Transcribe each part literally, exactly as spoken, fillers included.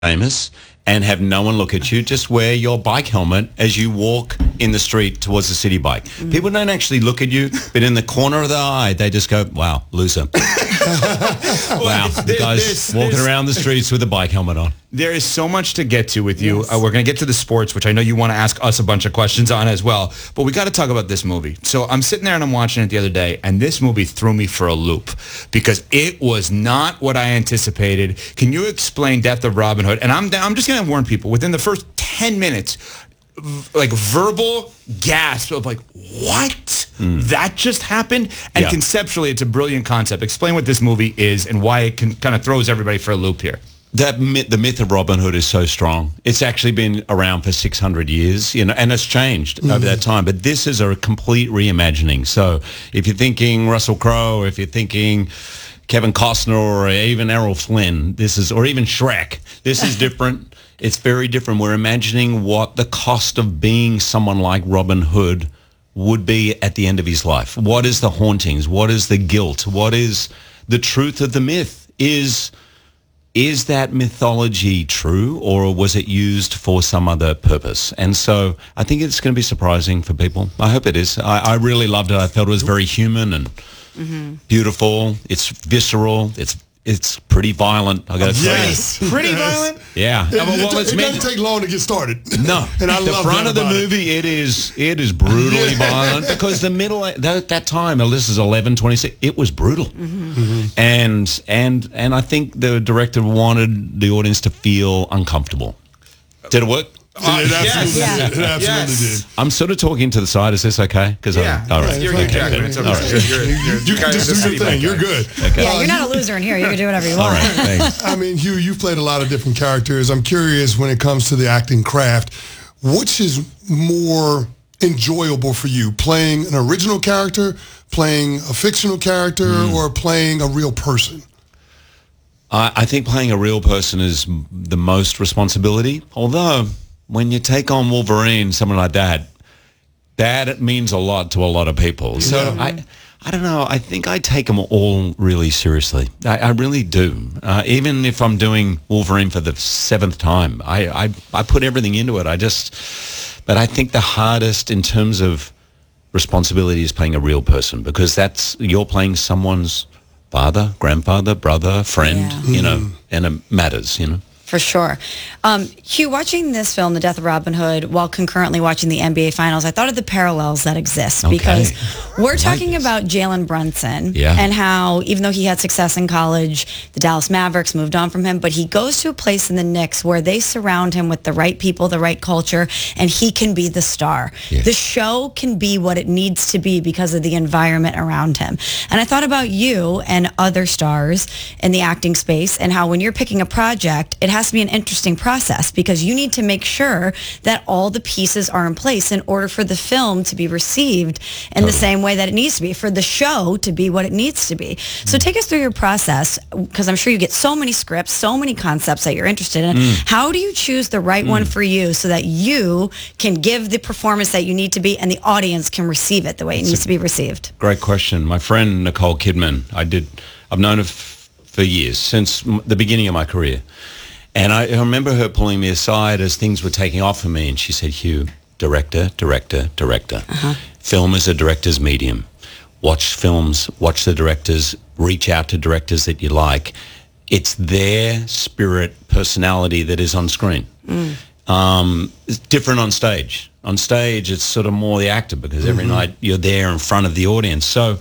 famous and have no one look at you, just wear your bike helmet as you walk in the street towards the city bike. Mm. People don't actually look at you, but in the corner of the eye, they just go, wow, loser. Wow, the guy's there's, walking there's, around the streets with a bike helmet on. There is so much to get to with you. Yes. Uh, we're going to get to the sports, which I know you want to ask us a bunch of questions on as well. But we got to talk about this movie. So I'm sitting there and I'm watching it the other day, and this movie threw me for a loop because it was not what I anticipated. Can you explain Death of Robin Hood? And I'm I'm just going to warn people, within the first ten minutes, like verbal gasp of like, what? Mm. That just happened? And yeah. Conceptually, it's a brilliant concept. Explain what this movie is and why it can kind of throws everybody for a loop here. That myth, the myth of Robin Hood is so strong. It's actually been around for six hundred years, you know, and it's changed mm-hmm. over that time. But this is a complete reimagining. So if you're thinking Russell Crowe, if you're thinking Kevin Costner, or even Errol Flynn, this is, or even Shrek, this is different. It's very different. We're imagining what the cost of being someone like Robin Hood would be at the end of his life. What is the hauntings? What is the guilt? What is the truth of the myth? Is is that mythology true, or was it used for some other purpose? And so I think it's going to be surprising for people. I hope it is. I, I really loved it. I felt it was very human and mm-hmm. beautiful. It's visceral. It's It's pretty violent, I got to say. Yes, pretty yes. violent. Yeah, it, well, well, it, it doesn't take long to get started. No, and I the love front that of the movie, it. it is it is brutally yeah. violent because the middle that, that time, this is eleven twenty-six. It was brutal, mm-hmm. Mm-hmm. and and and I think the director wanted the audience to feel uncomfortable. Did it work? Uh, it absolutely, yes. did. It absolutely yes. did. I'm sort of talking to the side. Is this okay? Because yeah, all right, you're okay, Hugh Jackman. It's okay. All right. You're, you're, you're, you can just do your thing. You're good. Okay. Yeah, you're not a loser in here. You can do whatever you want. All right, thanks. I mean, Hugh, you've played a lot of different characters. I'm curious when it comes to the acting craft, which is more enjoyable for you, playing an original character, playing a fictional character, mm. or playing a real person? I, I think playing a real person is the most responsibility, although when you take on Wolverine, someone like that, that means a lot to a lot of people. So yeah. I, I don't know. I think I take them all really seriously. I, I really do. Uh, even if I'm doing Wolverine for the seventh time, I, I, I put everything into it. I just, but I think the hardest in terms of responsibility is playing a real person, because that's, you're playing someone's father, grandfather, brother, friend, yeah. you know, mm. and it matters, you know. For sure. Um, Hugh, watching this film, The Death of Robin Hood, while concurrently watching the N B A Finals, I thought of the parallels that exist. Okay. Because we're talking like about Jalen Brunson yeah. and how, even though he had success in college, the Dallas Mavericks moved on from him, but he goes to a place in the Knicks where they surround him with the right people, the right culture, and he can be the star. Yes. The show can be what it needs to be because of the environment around him. And I thought about you and other stars in the acting space, and how when you're picking a project, it has to be an interesting process, because you need to make sure that all the pieces are in place in order for the film to be received in totally. the same way that it needs to be, for the show to be what it needs to be. Mm. So take us through your process, because I'm sure you get so many scripts, so many concepts that you're interested in. Mm. How do you choose the right mm. one for you so that you can give the performance that you need to be and the audience can receive it the way it That's needs to be received? Great question. My friend Nicole Kidman, I did, I've known her f- for years, since m- the beginning of my career. And I, I remember her pulling me aside as things were taking off for me, and she said, Hugh, director, director, director. Uh-huh. Film is a director's medium. Watch films, watch the directors, reach out to directors that you like. It's their spirit, personality that is on screen. Mm. Um, it's different on stage. On stage, it's sort of more the actor, because every mm-hmm. night you're there in front of the audience. So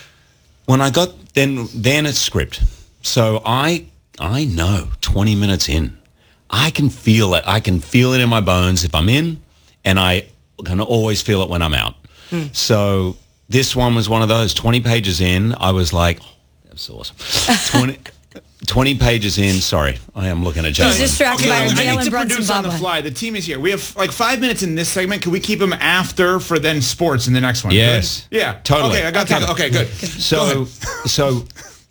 when I got, then then it's script. So I... I know twenty minutes in, I can feel it. I can feel it in my bones if I'm in, and I can always feel it when I'm out. Mm. So this one was one of those. twenty pages in, I was like, oh, that's awesome. twenty, twenty pages in, sorry, I am looking at Jalen. He's distracted okay, by I Jalen need to Brunson produce on the fly. The team is here. We have like five minutes in this segment. Can we keep them after for then sports in the next one? Yes. Good? Yeah. Totally. Okay, I got okay. that. Okay, good. So, so...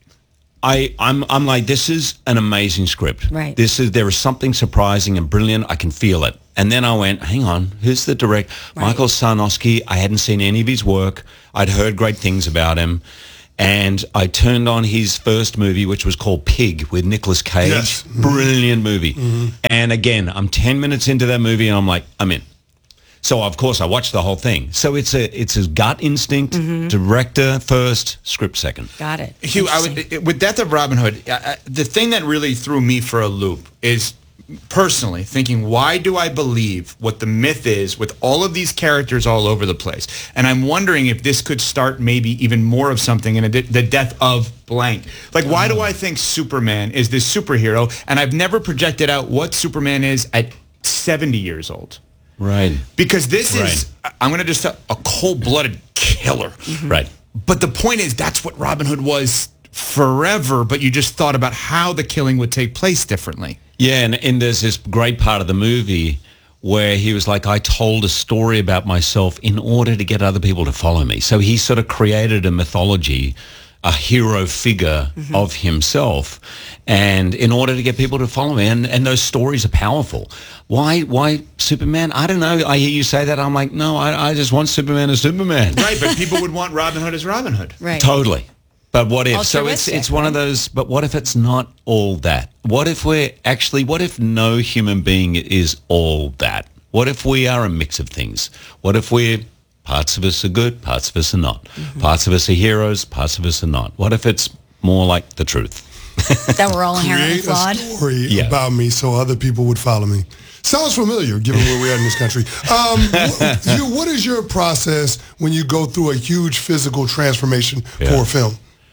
I, I'm I'm like, this is an amazing script. Right. This is there is something surprising and brilliant. I can feel it. And then I went, hang on, who's the director? Right. Michael Sarnowski. I hadn't seen any of his work. I'd heard great things about him. And I turned on his first movie, which was called Pig with Nicolas Cage. Yes. Brilliant movie. Mm-hmm. And again, I'm ten minutes into that movie and I'm like, I'm in. So, of course, I watched the whole thing. So it's a it's a gut instinct, mm-hmm. director first, script second. Got it. Hugh, I would, with Death of Robin Hood, uh, the thing that really threw me for a loop is personally thinking, why do I believe what the myth is with all of these characters all over the place? And I'm wondering if this could start maybe even more of something in a de- the death of blank. Like, why do I think Superman is this superhero? And I've never projected out what Superman is at seventy years old. Right. Because this right. is, I'm going to just, a cold-blooded killer. Mm-hmm. Right. But the point is, that's what Robin Hood was forever, but you just thought about how the killing would take place differently. Yeah, and, and there's this great part of the movie where he was like, I told a story about myself in order to get other people to follow me. So he sort of created a mythology, a hero figure mm-hmm. of himself, and in order to get people to follow me. And, and those stories are powerful. Why Why Superman? I don't know. I hear you say that. I'm like, no, I, I just want Superman as Superman. Right, but people would want Robin Hood as Robin Hood. Right. Totally. But what if? So it's it's one of those, but what if it's not all that? What if we're actually, what if no human being is all that? What if we are a mix of things? What if we're, parts of us are good, parts of us are not. Mm-hmm. Parts of us are heroes, parts of us are not. What if it's more like the truth? That we're all inherently Create flawed? a story yeah. about me so other people would follow me. Sounds familiar, given where we are in this country. Um, what, you, what is your process when you go through a huge physical transformation yeah. for a film?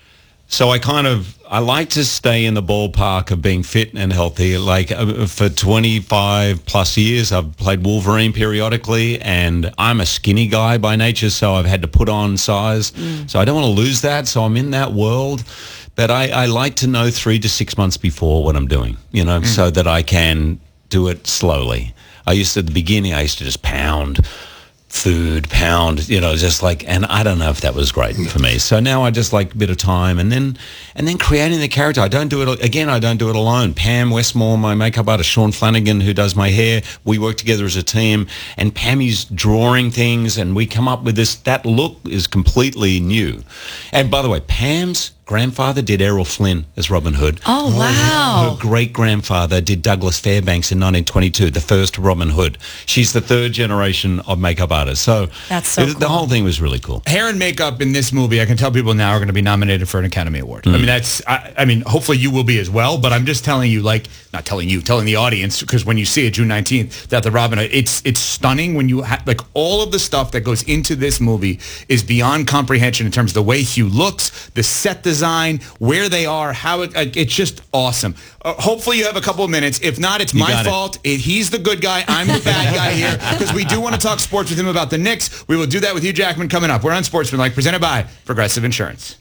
So I kind of, I like to stay in the ballpark of being fit and healthy. Like uh, for twenty-five plus years, I've played Wolverine periodically, and I'm a skinny guy by nature, so I've had to put on size. Mm. So I don't want to lose that, so I'm in that world. But I, I like to know three to six months before what I'm doing, you know, mm. so that I can do it slowly. I used to, at the beginning, I used to just pound food, pound, you know, just like, and I don't know if that was great for me. So now I just like a bit of time, and then and then creating the character. I don't do it, again, I don't do it alone. Pam Westmore, my makeup artist, Sean Flanagan, who does my hair, we work together as a team, and Pammy's drawing things, and we come up with this, that look is completely new. And by the way, Pam's grandfather did Errol Flynn as Robin Hood. Oh, wow. Her great-grandfather did Douglas Fairbanks in nineteen twenty-two, the first Robin Hood. She's the third generation of makeup artists. So, that's so it, cool. The whole thing was really cool. Hair and makeup in this movie, I can tell people now, are going to be nominated for an Academy Award. Mm. I mean, that's, I, I mean, hopefully you will be as well, but I'm just telling you, like, not telling you, telling the audience, because when you see it June nineteenth, that the Robin Hood, it's it's stunning when you, ha- like, all of the stuff that goes into this movie is beyond comprehension in terms of the way Hugh looks, the set design, where they are, how it, uh, it's just awesome. Uh, hopefully you have a couple of minutes. If not, it's You my got it. fault. It, he's the good guy. I'm the bad guy here, because we do want to talk sports with him about the Knicks. We will do that with Hugh Jackman coming up. We're on Sportsmanlike, presented by Progressive Insurance.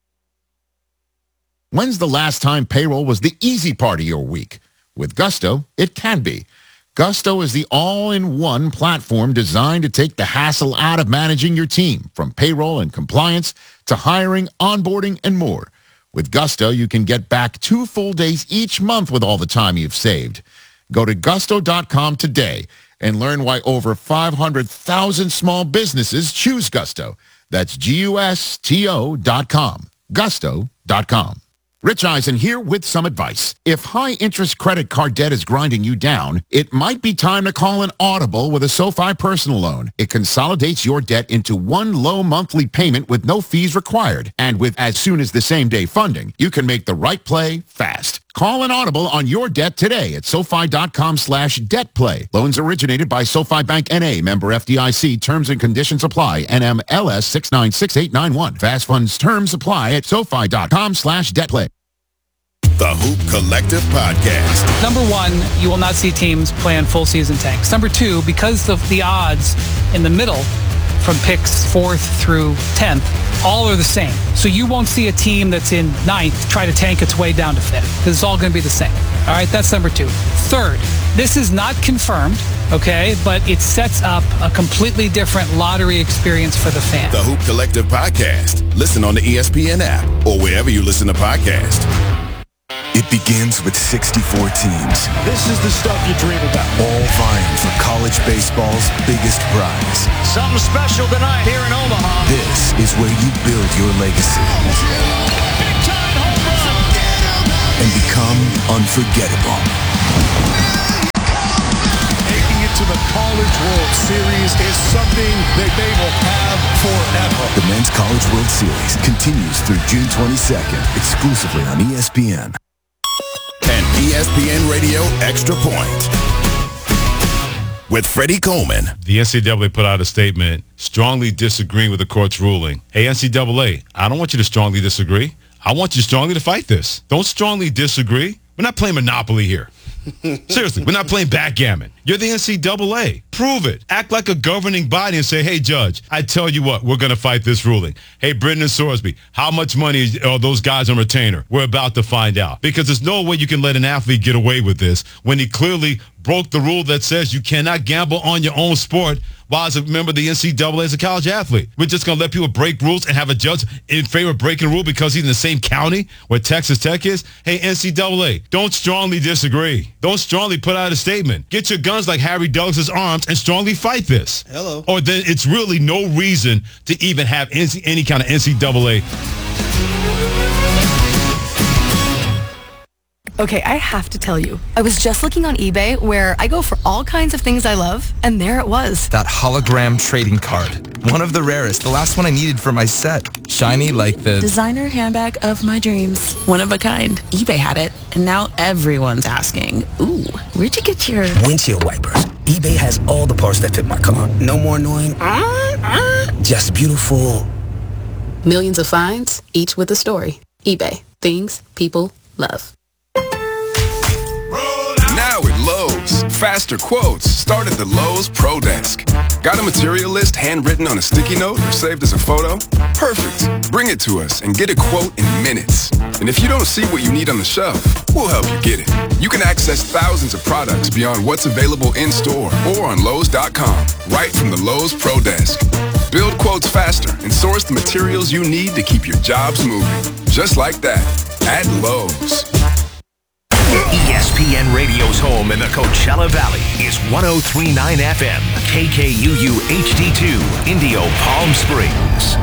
When's the last time payroll was the easy part of your week? With Gusto, it can be. Gusto is the all-in-one platform designed to take the hassle out of managing your team, from payroll and compliance to hiring, onboarding, and more. With Gusto, you can get back two full days each month with all the time you've saved. Go to gusto dot com today and learn why over five hundred thousand small businesses choose Gusto. That's G U S T O dot com. gusto dot com. Rich Eisen here with some advice. If high-interest credit card debt is grinding you down, it might be time to call an audible with a SoFi personal loan. It consolidates your debt into one low monthly payment with no fees required. And with as soon as the same-day funding, you can make the right play fast. Call an audible on your debt today at SoFi dot com slash debt play. Loans originated by SoFi Bank N A, member F D I C. Terms and conditions apply. N M L S six nine six eight nine one. Fast funds terms apply at SoFi dot com slash debt play. The Hoop Collective Podcast. Number one, you will not see teams plan full season tanks. Number two, because of the odds in the middle from picks fourth through tenth, all are the same. So you won't see a team that's in ninth try to tank its way down to fifth, because it's all going to be the same. All right, that's number two. Third, this is not confirmed, okay, but it sets up a completely different lottery experience for the fan. The Hoop Collective Podcast. Listen on the E S P N app or wherever you listen to podcasts. It begins with sixty-four teams. This is the stuff you dream about. All vying for college baseball's biggest prize. Something special tonight here in Omaha. This is where you build your legacy. Big time home run. And become unforgettable. Making it to the College World Series is something that they will have forever. The Men's College World Series continues through June twenty-second, exclusively on E S P N. And E S P N Radio Extra Point with Freddie Coleman. The N C double A put out a statement strongly disagreeing with the court's ruling. Hey, N C double A, I don't want you to strongly disagree. I want you strongly to fight this. Don't strongly disagree. We're not playing Monopoly here. Seriously, we're not playing backgammon. You're the N C double A. Prove it. Act like a governing body and say, hey, Judge, I tell you what, we're going to fight this ruling. Hey, Britton and Sorsby, how much money are those guys on retainer? We're about to find out. Because there's no way you can let an athlete get away with this when he clearly broke the rule that says you cannot gamble on your own sport while as a member of the N C double A as a college athlete. We're just going to let people break rules and have a judge in favor of breaking a rule because he's in the same county where Texas Tech is? Hey, N C double A, don't strongly disagree. Don't strongly put out a statement. Get your guns like Harry Douglas's arms and strongly fight this. Hello. Or then it's really no reason to even have any, any kind of N C double A. Okay, I have to tell you, I was just looking on eBay where I go for all kinds of things I love, and there it was. That hologram trading card. One of the rarest. The last one I needed for my set. Shiny like the... designer handbag of my dreams. One of a kind. eBay had it, and now everyone's asking, ooh, where'd you get your... windshield wipers. eBay has all the parts that fit my car. No more annoying... just beautiful... Millions of finds, each with a story. eBay. Things people love. Now at Lowe's, faster quotes start at the Lowe's Pro Desk. Got a material list handwritten on a sticky note or saved as a photo? Perfect. Bring it to us and get a quote in minutes. And if you don't see what you need on the shelf, we'll help you get it. You can access thousands of products beyond what's available in-store or on Lowe's dot com, right from the Lowe's Pro Desk. Build quotes faster and source the materials you need to keep your jobs moving. Just like that, at Lowe's. E S P N Radio's home in the Coachella Valley is one oh three point nine F M, K K U U H D two, Indio, Palm Springs.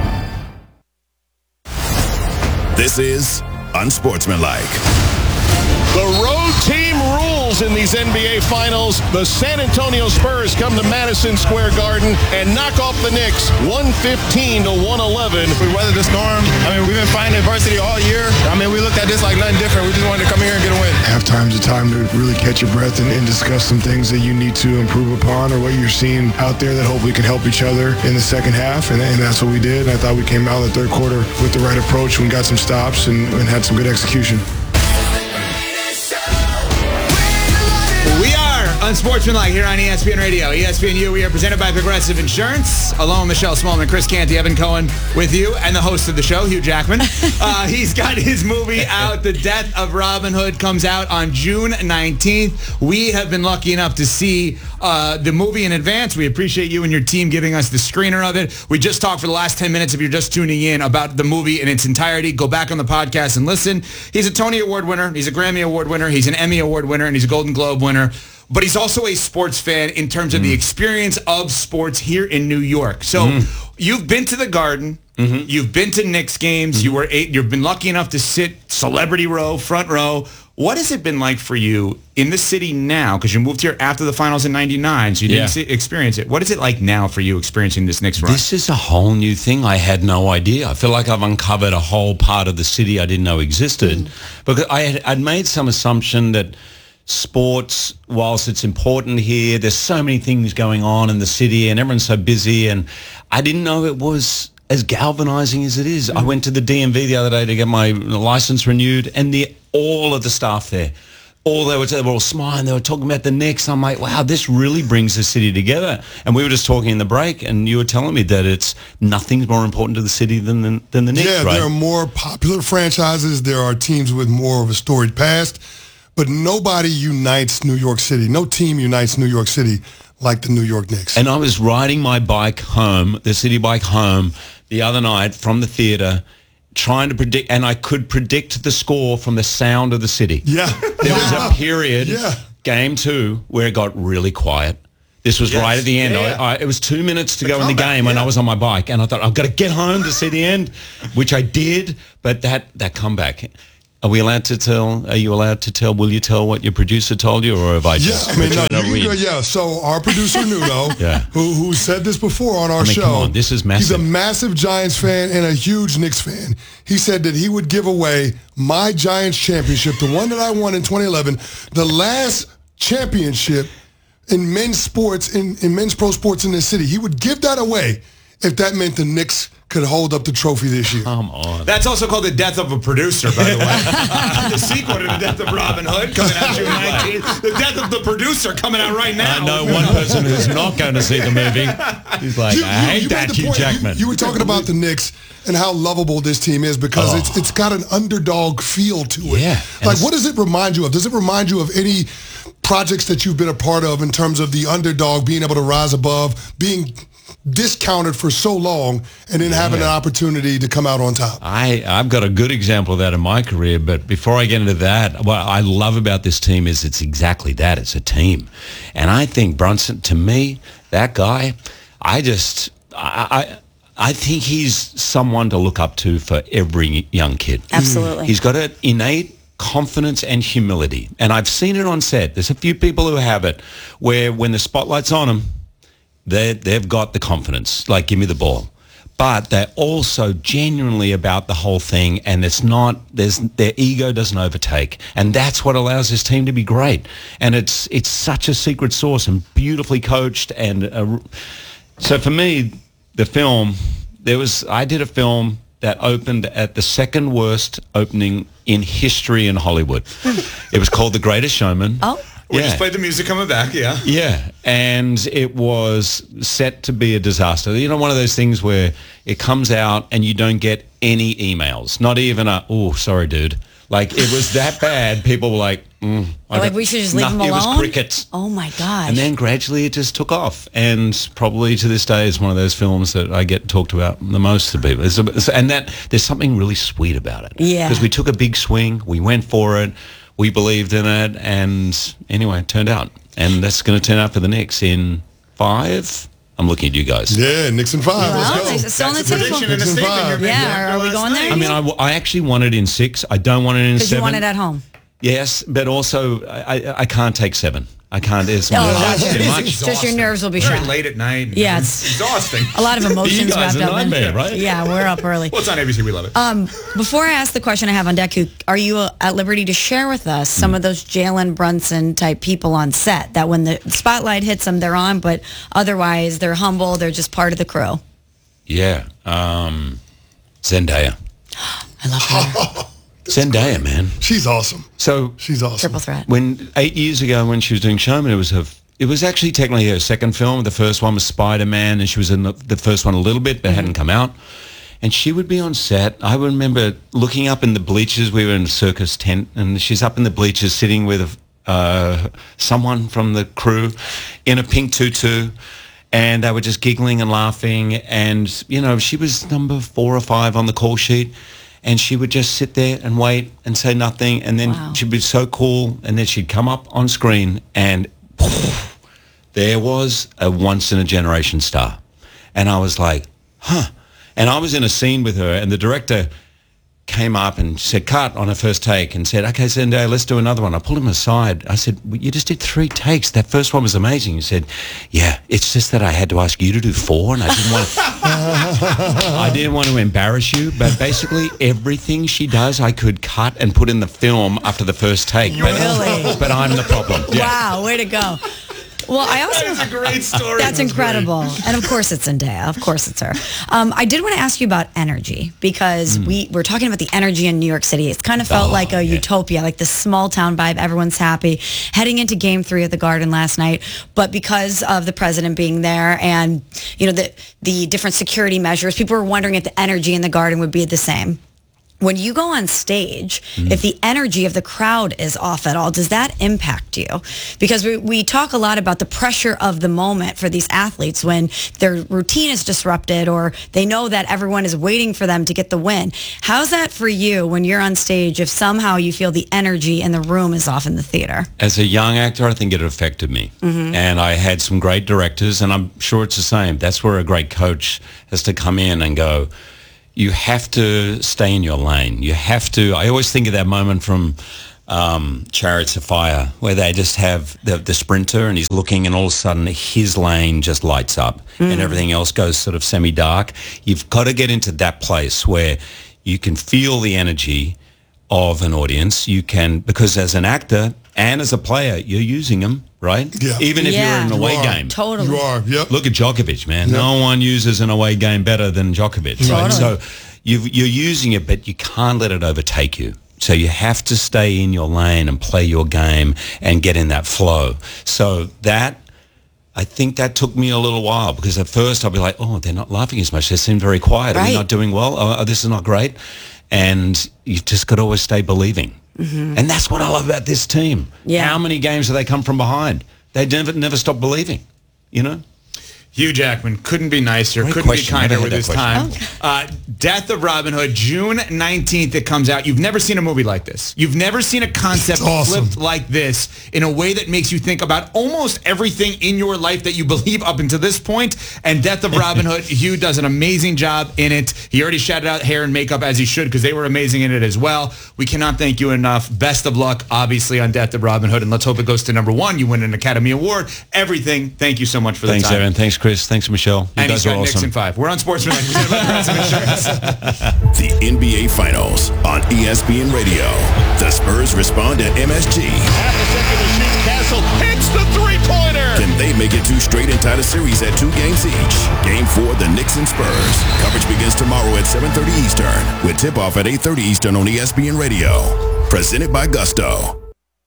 This is Unsportsmanlike. The road team rules in these N B A Finals. The San Antonio Spurs come to Madison Square Garden and knock off the Knicks one fifteen to one eleven. We weathered the storm. I mean, we've been fighting adversity all year. I mean, we looked at this like nothing different. We just wanted to come here and get a win. Halftime's a time to really catch your breath and, and discuss some things that you need to improve upon or what you're seeing out there that hopefully can help each other in the second half. And, and that's what we did. And I thought we came out in the third quarter with the right approach and got some stops and, and had some good execution. Unsportsmanlike here on E S P N Radio. E S P N U, we are presented by Progressive Insurance. Along Michelle Smallman, Chris Canty, Evan Cohen with you, and the host of the show, Hugh Jackman. Uh, he's got his movie out. The Death of Robin Hood comes out on June nineteenth. We have been lucky enough to see uh, the movie in advance. We appreciate you and your team giving us the screener of it. We just talked for the last ten minutes, if you're just tuning in, about the movie in its entirety. Go back on the podcast and listen. He's a Tony Award winner. He's a Grammy Award winner. He's an Emmy Award winner, and he's a Golden Globe winner. But he's also a sports fan in terms of mm. the experience of sports here in New York. So mm. you've been to the Garden. Mm-hmm. You've been to Knicks games. Mm-hmm. You were eight, you've been lucky enough to sit celebrity row, front row. What has it been like for you in the city now? Because you moved here after the finals in ninety-nine, so you didn't yeah. see, experience it. What is it like now for you experiencing this Knicks run? This is a whole new thing. I had no idea. I feel like I've uncovered a whole part of the city I didn't know existed. Mm. Because I had I'd made some assumption that sports, whilst it's important here, there's so many things going on in the city and everyone's so busy, and I didn't know it was as galvanizing as it is. Mm-hmm. I went to the D M V the other day to get my license renewed, and the all of the staff there, all they were, they were all smiling, they were talking about the Knicks. I'm like, wow, this really brings the city together. And we were just talking in the break, and you were telling me that it's nothing's more important to the city than the, than the Knicks, yeah, right? There are more popular franchises. There are teams with more of a storied past. But nobody unites New York City. No team unites New York City like the New York Knicks. And I was riding my bike home, the city bike home, the other night from the theater, trying to predict, and I could predict the score from the sound of the city. Yeah. There Wow. was a period, Yeah. game two, where it got really quiet. This was Yes. right at the end. Yeah, yeah. I, I, it was two minutes to The go in the comeback, game when yeah. I was on my bike, and I thought, I've got to get home to see the end, which I did, but that, that comeback... Are we allowed to tell? Are you allowed to tell? Will you tell what your producer told you, or have I Yeah, just? I mean, no, put you in a you can read? go, yeah. So our producer Nuno, Yeah. who who said this before on our I mean, show, come on, this is He's a massive. massive Giants fan and a huge Knicks fan. He said that he would give away my Giants championship, the one that I won in twenty eleven, the last championship in men's sports, in, in men's pro sports in this city. He would give that away if that meant the Knicks could hold up the trophy this year. Come on. That's also called the death of a producer, by the way. Uh, the sequel to the death of Robin Hood coming out June nineteenth. The death of the producer coming out right now. I know one person who's not going to see the movie. He's like, You- I you- hate you that made the Hugh point. You- Jackman. You, were talking about the Knicks and how lovable this team is because Oh. it's it's got an underdog feel to it. Yeah. And Like, it's- what does it remind you of? Does it remind you of any projects that you've been a part of in terms of the underdog being able to rise above, being discounted for so long, and then having an opportunity to come out on top? I, I've got a good example of that in my career, but before I get into that, what I love about this team is it's exactly that. It's a team. And I think Brunson, to me, that guy, I just, I, I, I think he's someone to look up to for every young kid. Absolutely. He's got an innate confidence and humility. And I've seen it on set. There's a few people who have it where when the spotlight's on them, they, they've got the confidence, like, give me the ball. But they're also genuinely about the whole thing, and it's not, there's, their ego doesn't overtake. And that's what allows this team to be great. And it's it's such a secret sauce and beautifully coached. And uh, so for me, the film, there was, I did a film that opened at the second worst opening in history in Hollywood. It was called The Greatest Showman. Oh. We Yeah. just played the music coming back, yeah. Yeah, and it was set to be a disaster. You know, one of those things where it comes out and you don't get any emails, not even a, oh, sorry, dude. Like, it was that bad. People were like, mm, I Like, don't- we should just leave no, him It was alone? crickets. Oh my gosh. And then gradually it just took off. And probably to this day is one of those films that I get talked about the most to people. It's a, and that there's something really sweet about it. Yeah. Because we took a big swing. We went for it. We believed in it. And anyway, it turned out. And that's going to turn out for the Knicks in five. I'm looking at you guys. Yeah, Knicks in five. Well, Let's go. it's still on the That's a table. prediction and a Knicks in statement five. you're making Yeah, after are we last going there? night. I mean, I, w- I actually want it in six. I don't want it in Because seven. you want it at home. Yes, but also I, I, I can't take seven. I can't. It's Oh, much gotcha. too It's much. Just your nerves will be Very shot. late at night. Yeah, it's- exhausting. A lot of emotions You guys wrapped are up in. nightmare, right? Yeah, we're up early. Well, it's on A B C. We love it. Um, before I ask the question I have on deck, who- are you uh, at liberty to share with us some of those Jalen Brunson type people on set that when the spotlight hits them, they're on, but otherwise they're humble, they're just part of the crew? Yeah. Um, Zendaya. I love her. Zendaya, man. She's awesome. So She's awesome. Triple threat. when eight years ago when she was doing Showman, it was her. It was actually technically her second film. The first one was Spider-Man, and she was in the, the first one a little bit, but hadn't come out. And she would be on set. I remember looking up in the bleachers. We were in a circus tent, and she's up in the bleachers sitting with uh, someone from the crew in a pink tutu. And they were just giggling and laughing. And, you know, she was number four or five on the call sheet. And she would just sit there and wait and say nothing. And then Wow. she'd be so cool. And then she'd come up on screen and poof, there was a once-in-a-generation star. And I was like, huh. And I was in a scene with her, and the director came up and said, cut on her first take, and said, okay, Zendaya, let's do another one. I pulled him aside. I said, well, you just did three takes. That first one was amazing. He said, yeah, it's just that I had to ask you to do four, and I didn't want to, I didn't want to embarrass you, but basically everything she does, I could cut and put in the film after the first take. But, Really? but I'm the problem. Yeah. Wow, way to go. Well, I also That's a great story. That's incredible. And of course it's Zendaya. Of course it's her. Um, I did want to ask you about energy because we we're talking about the energy in New York City. It's kind of felt Oh, like a yeah. utopia, like this small town vibe. Everyone's happy. Heading into game three at the Garden last night, but because of the president being there and, you know, the, the different security measures, people were wondering if the energy in the Garden would be the same. when you go on stage, mm. if the energy of the crowd is off at all, does that impact you? Because we, we talk a lot about the pressure of the moment for these athletes when their routine is disrupted or they know that everyone is waiting for them to get the win. How's that for you when you're on stage if somehow you feel the energy in the room is off in the theater? As a young actor, I think it affected me. Mm-hmm. And I had some great directors, and I'm sure it's the same. That's where a great coach has to come in and go, you have to stay in your lane. You have to, I always think of that moment from um, Chariots of Fire where they just have the, the sprinter and he's looking and all of a sudden his lane just lights up mm. and everything else goes sort of semi-dark. You've got to get into that place where you can feel the energy of an audience. You can, because as an actor and as a player, you're using them, right? Yeah. Even if yeah. you're in an away you game. Totally. You are, yep. Look at Djokovic, man. Yep. No one uses an away game better than Djokovic, Totally. right? So you've, you're using it, but you can't let it overtake you. So you have to stay in your lane and play your game and get in that flow. So that, I think that took me a little while because at first I'll be like, oh, they're not laughing as much. They seem very quiet. Right. Are we not doing well? Oh, this is not great. And you've just got to always stay believing. Mm-hmm. And that's what I love about this team. Yeah. How many games do they come from behind? They never never stop believing, you know? Hugh Jackman couldn't be nicer, Great couldn't question. be kinder Never with had his that time. question. Uh, Death of Robin Hood, June nineteenth it comes out. You've never seen a movie like this. You've never seen a concept awesome. flipped like this in a way that makes you think about almost everything in your life that you believe up until this point. And Death of Robin Hood, Hugh does an amazing job in it. He already shouted out hair and makeup as he should because they were amazing in it as well. We cannot thank you enough. Best of luck, obviously, on Death of Robin Hood. And let's hope it goes to number one. You win an Academy Award. Everything. Thank you so much for the Thanks, time. Evan. Thanks, Chris. Thanks, Michelle. You And guys he's are got awesome. Nixon five. We're on Sportsmanlike. Presented by Progressive Insurance. The N B A Finals on E S P N Radio. The Spurs respond to M S G. Half a second to shoot. Castle hits the three-pointer. Can they make it two straight and tie the series at two games each? Game four, the Knicks and Spurs. Coverage begins tomorrow at seven thirty Eastern with tip-off at eight thirty Eastern on E S P N Radio. Presented by Gusto.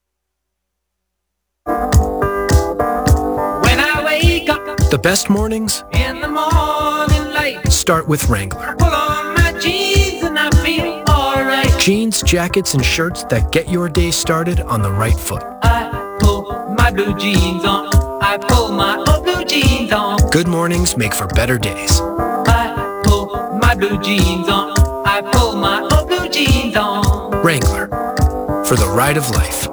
When I wake up The best mornings in the morning light, start with Wrangler. pull on my jeans and I feel alright. Jeans, jackets, and shirts that get your day started on the right foot. I pull my blue jeans on. I pull my old blue jeans on. Good mornings make for better days. I pull my blue jeans on. I pull my old blue jeans on. Wrangler, for the ride of life.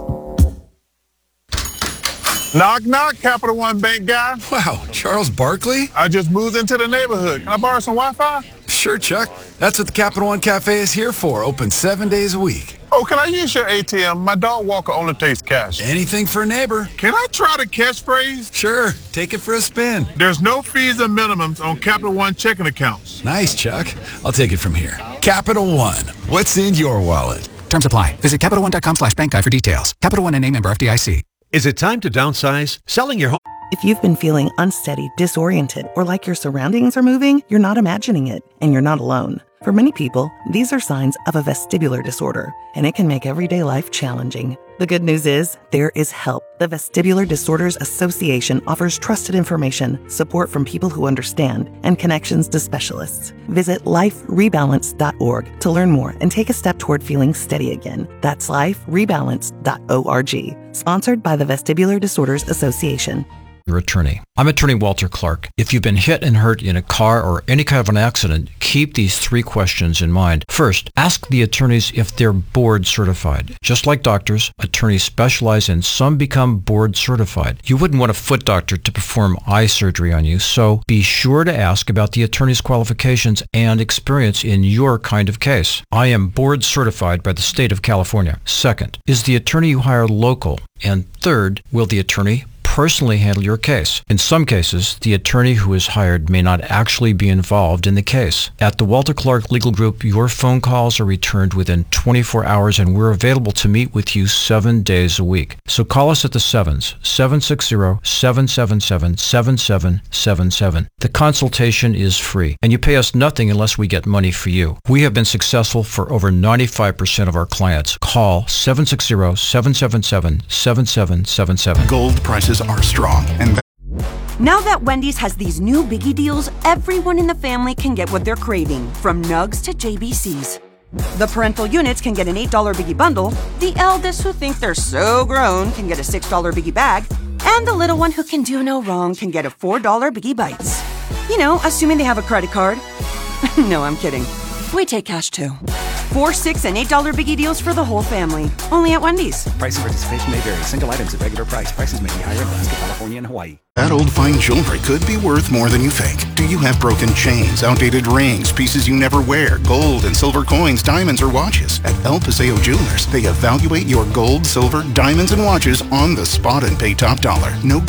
Knock, knock, Capital One Bank guy. Wow, Charles Barkley? I just moved into the neighborhood. Can I borrow some Wi-Fi? Sure, Chuck. That's what the Capital One Cafe is here for. Open seven days a week. Oh, can I use your A T M? My dog walker only takes cash. Anything for a neighbor. Can I try the catchphrase? Sure, take it for a spin. There's no fees and minimums on Capital One checking accounts. Nice, Chuck. I'll take it from here. Capital One. What's in your wallet? Terms apply. Visit Capital One dot com slash bank guide for details. Capital One N A member F D I C. Is it time to downsize? Selling your home? If you've been feeling unsteady, disoriented, or like your surroundings are moving, you're not imagining it, and you're not alone. For many people, these are signs of a vestibular disorder, and it can make everyday life challenging. The good news is, there is help. The Vestibular Disorders Association offers trusted information, support from people who understand, and connections to specialists. Visit life rebalance dot org to learn more and take a step toward feeling steady again. That's life rebalance dot org. Sponsored by the Vestibular Disorders Association. Your attorney. I'm attorney Walter Clark. If you've been hit and hurt in a car or any kind of an accident, keep these three questions in mind. First, ask the attorneys if they're board certified. Just like doctors, attorneys specialize and some become board certified. You wouldn't want a foot doctor to perform eye surgery on you, so be sure to ask about the attorney's qualifications and experience in your kind of case. I am board certified by the state of California. Second, is the attorney you hire local? And third, will the attorney personally handle your case? In some cases, the attorney who is hired may not actually be involved in the case. At the Walter Clark Legal Group, your phone calls are returned within twenty-four hours and we're available to meet with you seven days a week. So call us at the sevens, seven six zero, seven seven seven, seven seven seven seven. The consultation is free and you pay us nothing unless we get money for you. We have been successful for over ninety-five percent of our clients. Call seven six zero, seven seven seven, seven seven seven seven. Gold prices are strong, and now that Wendy's has these new biggie deals, everyone in the family can get what they're craving, from nugs to J B Cs. The parental units can get an eight dollar Biggie bundle, the eldest who think they're so grown can get a six dollar Biggie bag, and the little one who can do no wrong can get a four dollar Biggie Bites. You know, assuming they have a credit card. No, I'm kidding. We take cash too. Four, six, and eight dollar Biggie deals for the whole family. Only at Wendy's. Price and participation may vary. Single items at regular price. Prices may be higher in Alaska, California, and Hawaii. That old fine jewelry could be worth more than you think. Do you have broken chains, outdated rings, pieces you never wear, gold and silver coins, diamonds, or watches? At El Paseo Jewelers, they evaluate your gold, silver, diamonds, and watches on the spot and pay top dollar. No